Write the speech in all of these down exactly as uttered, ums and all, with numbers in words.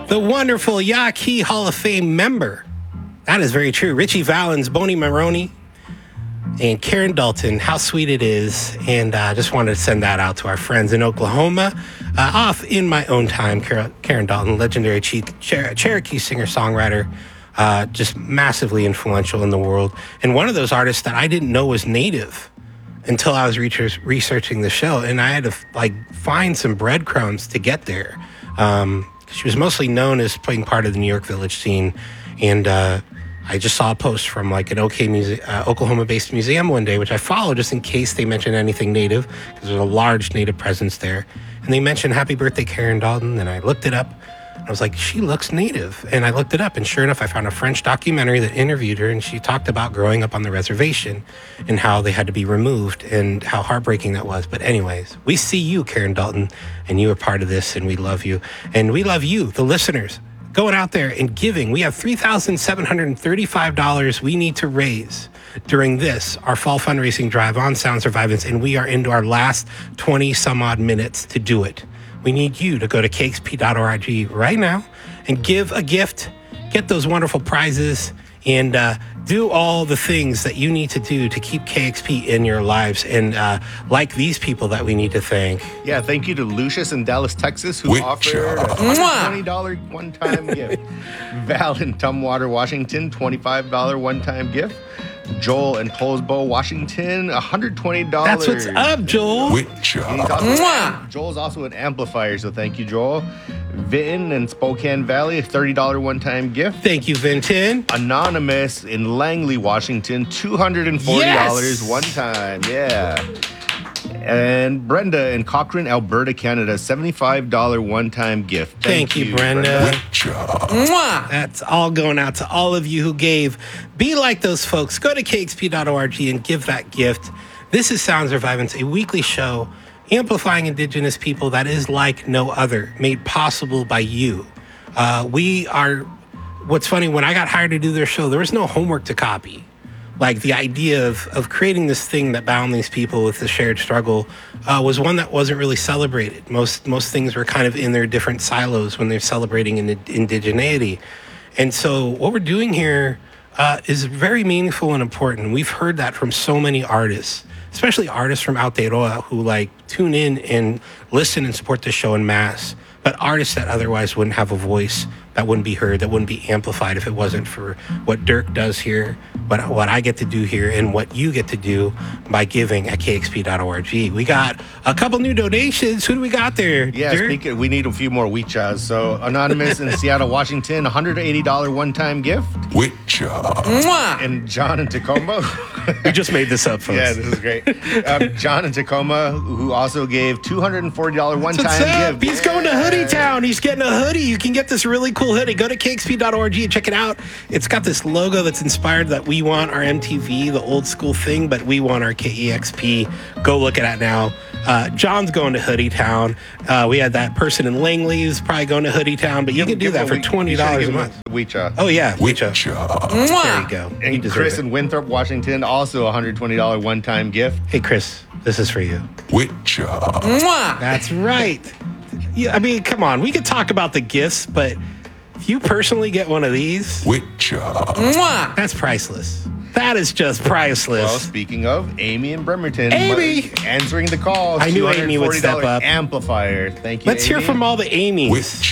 the wonderful Yaqui Hall of Fame member. That is very true. Richie Valens, Boney Maroney, and Karen Dalton. How sweet it is. And I uh, just wanted to send that out to our friends in Oklahoma. Uh, off in my own time, Karen Dalton, legendary Cherokee singer-songwriter, uh, just massively influential in the world. And one of those artists that I didn't know was Native until I was research- researching the show. And I had to like find some breadcrumbs to get there. Um, she was mostly known as playing part of the New York Village scene. And uh, I just saw a post from like an OK muse- uh, Oklahoma-based museum one day, which I followed just in case they mentioned anything Native, because there's a large Native presence there. And they mentioned Happy Birthday, Karen Dalton. And I looked it up. I was like, she looks Native. And I looked it up. And sure enough, I found a French documentary that interviewed her. And she talked about growing up on the reservation and how they had to be removed and how heartbreaking that was. But anyways, we see you, Karen Dalton, and you are part of this. And we love you. And we love you, the listeners, going out there and giving. We have three thousand seven hundred thirty-five dollars we need to raise during this, our fall fundraising drive on Sound Survivance. And we are into our last twenty some odd minutes to do it. We need you to go to k x p dot org right now and give a gift, get those wonderful prizes, and uh, do all the things that you need to do to keep K X P in your lives. And uh, like these people that we need to thank. Yeah, thank you to Lucius in Dallas, Texas, who Which, offered a one hundred twenty dollars one-time gift. Val in Tumwater, Washington, twenty-five dollars one-time gift. Joel in Hillsborough, Washington, one hundred twenty dollars. That's what's up, Joel. Which, uh, Joel's also an amplifier, so thank you, Joel. Vinton in Spokane Valley, thirty dollars one-time gift. Thank you, Vinton. Anonymous in Langley, Washington, two hundred forty dollars yes! one-time. Yeah. And Brenda in Cochrane, Alberta, Canada, seventy-five dollars one-time gift. Thank, Thank you, you, Brenda. Brenda. That's all going out to all of you who gave. Be like those folks. Go to k x p dot org and give that gift. This is Sound Survivance, a weekly show amplifying Indigenous people that is like no other, made possible by you. Uh, we are, what's funny, when I got hired to do their show, there was no homework to copy. Like the idea of, of creating this thing that bound these people with the shared struggle uh, was one that wasn't really celebrated. Most most things were kind of in their different silos when they're celebrating in, indigeneity. And so what we're doing here uh, is very meaningful and important. We've heard that from so many artists, especially artists from Aotearoa who like tune in and listen and support the show en masse, but artists that otherwise wouldn't have a voice, that wouldn't be heard, that wouldn't be amplified if it wasn't for what Dirk does here, what, what I get to do here, and what you get to do by giving at k x p dot org. We got a couple new donations. Who do we got there, Yeah, Dirk? speaking, we need a few more Wichas. So Anonymous in Seattle, Washington, one hundred eighty dollars one-time gift. Which, And John in Tacoma. We just made this up, folks. Yeah, this is great. Um, John in Tacoma, who also gave two hundred forty dollars one-time What's up? gift. He's going to Hoodie Town. He's getting a hoodie. You can get this really cool hoodie. Go to k x p dot org and check it out. It's got this logo that's inspired that we want our M T V, the old school thing, but we want our K E X P. Go look at it now. Uh, John's going to Hoodie Town. Uh, we had that person in Langley who's probably going to Hoodie Town, but you Give- can do give that him for we- twenty dollars you a should month. give him Wicha. Oh, yeah. which, There you go. You And deserve Chris it. in Winthrop, Washington, also one hundred twenty dollars one-time gift. Hey, Chris, this is for you. which, That's right. Yeah, I mean, come on. We could talk about the gifts, but if you personally get one of these, which, that's priceless. That is just priceless. Well, speaking of, Amy in Bremerton. Amy! Answering the call. I knew Amy would step two hundred forty dollars up. amplifier. Thank you, Let's hear Amy. from all the Amy's. which,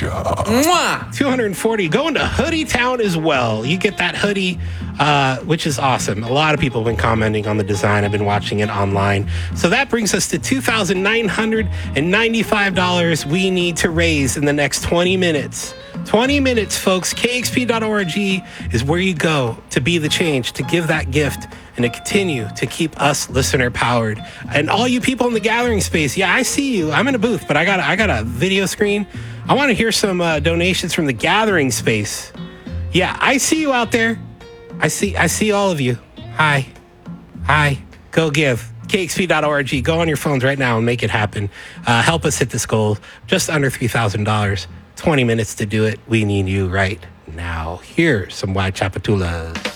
two hundred forty. Going to Hoodie Town as well. You get that hoodie, uh, which is awesome. A lot of people have been commenting on the design. I've been watching it online. So that brings us to two thousand nine hundred ninety-five dollars we need to raise in the next twenty minutes. twenty minutes, folks. k x p dot org is where you go to be the change, to give that gift, and to continue to keep us listener powered. And all you people in the gathering space, yeah, I see you. I'm in a booth, but I got I got a video screen. I want to hear some uh, donations from the gathering space. Yeah, I see you out there. I see I see all of you. Hi. Hi. Go give. k x p dot org. Go on your phones right now and make it happen. Uh, help us hit this goal. Just under three thousand dollars. twenty minutes to do it. We need you right now. Here's some White Chapatulas.